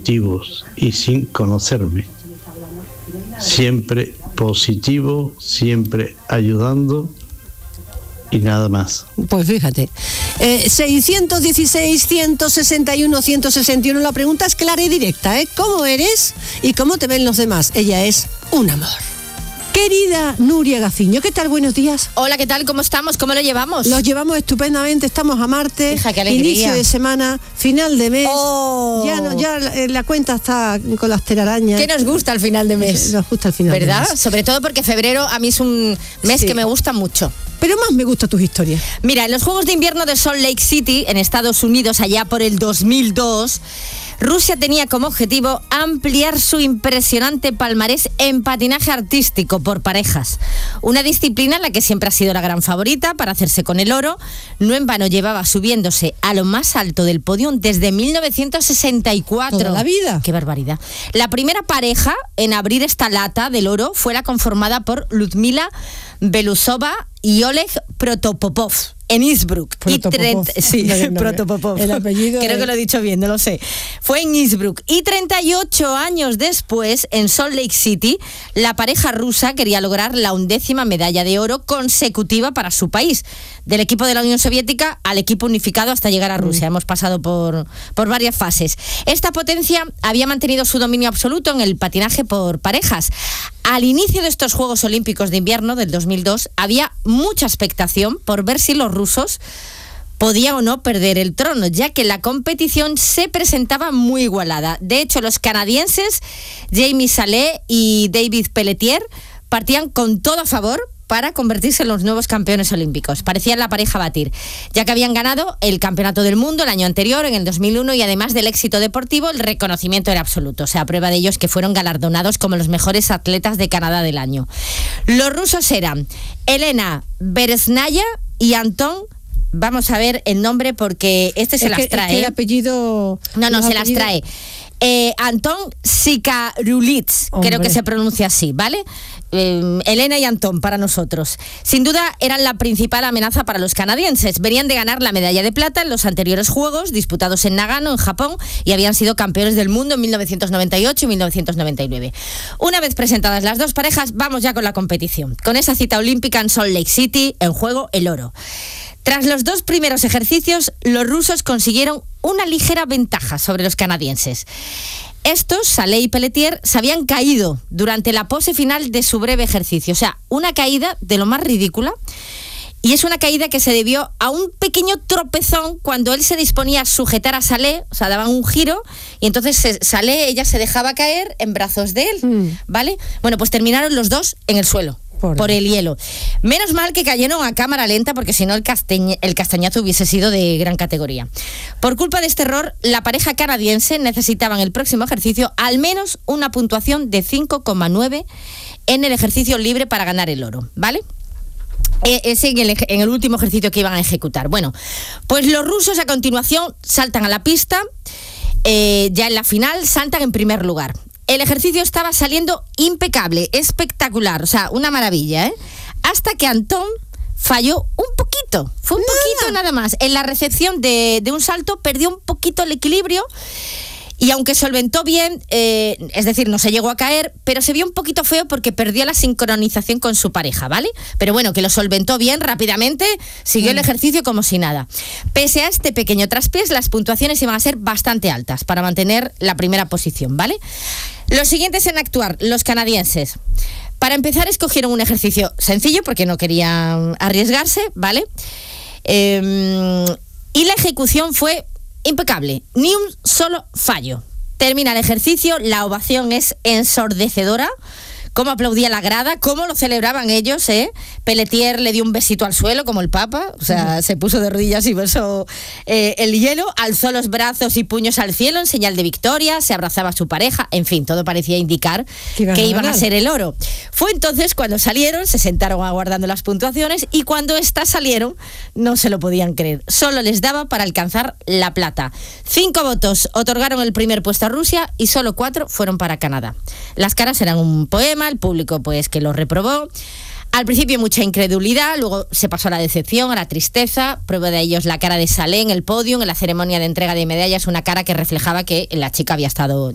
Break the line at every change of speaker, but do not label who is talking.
positivos y sin conocerme. Siempre positivo, siempre ayudando y nada más.
Pues fíjate. 616, 161, 161. La pregunta es clara y directa, ¿eh? ¿Cómo eres y cómo te ven los demás? Ella es un amor. Querida Nuria Gaciño, ¿qué tal? Buenos días.
Hola, ¿qué tal? ¿Cómo estamos? ¿Cómo lo llevamos?
Los llevamos estupendamente, estamos a martes,
Hija, qué alegría.
Inicio de semana, final de mes.
Oh.
Ya la cuenta está con las telarañas.
¿Qué nos gusta al final de mes?
Nos gusta el final
¿verdad?
de mes.
Sobre todo porque febrero a mí es un mes que me gusta mucho.
Pero más me gustan tus historias.
Mira, en los Juegos de Invierno de Salt Lake City, en Estados Unidos, allá por el 2002... Rusia tenía como objetivo ampliar su impresionante palmarés en patinaje artístico por parejas. Una disciplina en la que siempre ha sido la gran favorita para hacerse con el oro. No en vano llevaba subiéndose a lo más alto del podio desde 1964.
Toda la vida.
¡Qué barbaridad! La primera pareja en abrir esta lata del oro fue la conformada por Belousova y Oleg Protopopov. En Innsbruck.
Protopopov. El apellido.
Creo que lo he dicho bien, no lo sé. Fue en Innsbruck. Y 38 años después, en Salt Lake City, la pareja rusa quería lograr la 11ª medalla de oro consecutiva para su país. Del equipo de la Unión Soviética al equipo unificado hasta llegar a Rusia. Hemos pasado por varias fases. Esta potencia había mantenido su dominio absoluto en el patinaje por parejas. Al inicio de estos Juegos Olímpicos de Invierno del 2002 había mucha expectación por ver si los rusos podían o no perder el trono, ya que la competición se presentaba muy igualada. De hecho, los canadienses Jamie Salé y David Pelletier partían con todo a favor para convertirse en los nuevos campeones olímpicos. Parecían la pareja a batir, ya que habían ganado el campeonato del mundo el año anterior, en el 2001, y además del éxito deportivo, el reconocimiento era absoluto. O sea, prueba de ello es que fueron galardonados como los mejores atletas de Canadá del año. Los rusos eran Elena Beresnaya y Anton. Vamos a ver el nombre porque se las trae.
Es que el apellido...
No, se las trae. Anton Sikarulits, creo que se pronuncia así, ¿vale? Elena y Anton para nosotros. Sin duda eran la principal amenaza para los canadienses. Venían de ganar la medalla de plata en los anteriores Juegos disputados en Nagano, en Japón, y habían sido campeones del mundo en 1998 y 1999. Una vez presentadas las dos parejas, vamos ya con la competición. Con esa cita olímpica en Salt Lake City, en juego el oro. Tras los dos primeros ejercicios, los rusos consiguieron una ligera ventaja sobre los canadienses. Estos, Salé y Pelletier, se habían caído durante la pose final de su breve ejercicio. O sea, una caída de lo más ridícula. Y es una caída que se debió a un pequeño tropezón cuando él se disponía a sujetar a Salé. O sea, daban un giro y entonces Salé, ella se dejaba caer en brazos de él, ¿vale? Bueno, pues terminaron los dos en el suelo. Por el hielo. Menos mal que cayeron a cámara lenta, porque si no el castañazo hubiese sido de gran categoría. Por culpa de este error, la pareja canadiense necesitaba en el próximo ejercicio al menos una puntuación de 5,9 en el ejercicio libre para ganar el oro, ¿vale? Ese en el último ejercicio que iban a ejecutar. Bueno, pues los rusos a continuación saltan a la pista, ya en la final saltan en primer lugar. El ejercicio estaba saliendo impecable, espectacular, o sea, una maravilla, ¿eh? Hasta que Anton falló un poquito, fue un poquito nada más. En la recepción de un salto perdió un poquito el equilibrio y aunque solventó bien, es decir, no se llegó a caer, pero se vio un poquito feo porque perdió la sincronización con su pareja, ¿vale? Pero bueno, que lo solventó bien rápidamente, siguió el ejercicio como si nada. Pese a este pequeño traspiés, las puntuaciones iban a ser bastante altas para mantener la primera posición, ¿vale? Los siguientes en actuar, los canadienses. Para empezar, escogieron un ejercicio sencillo porque no querían arriesgarse, ¿vale? Y la ejecución fue impecable, ni un solo fallo. Termina el ejercicio, la ovación es ensordecedora. Cómo aplaudía la grada, cómo lo celebraban ellos, ¿eh? Pelletier le dio un besito al suelo como el Papa, o sea, se puso de rodillas y besó el hielo, alzó los brazos y puños al cielo en señal de victoria, se abrazaba a su pareja, en fin, todo parecía indicar que iban a ser el oro. Fue entonces cuando salieron, se sentaron aguardando las puntuaciones y cuando estas salieron no se lo podían creer, solo les daba para alcanzar la plata. 5 votos otorgaron el primer puesto a Rusia y solo 4 fueron para Canadá. Las caras eran un poema, el público pues que lo reprobó. Al principio mucha incredulidad, luego se pasó a la decepción, a la tristeza. Prueba de ello es la cara de Salé en el podio, en la ceremonia de entrega de medallas, una cara que reflejaba que la chica había estado